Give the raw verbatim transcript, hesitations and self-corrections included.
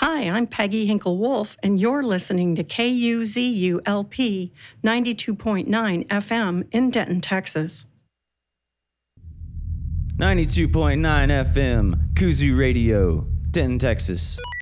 Hi, I'm Peggy Hinkle-Wolf, and you're listening to K U Z U L P ninety-two point nine F M in Denton, Texas. ninety-two point nine F M, Kuzu Radio, Denton, Texas.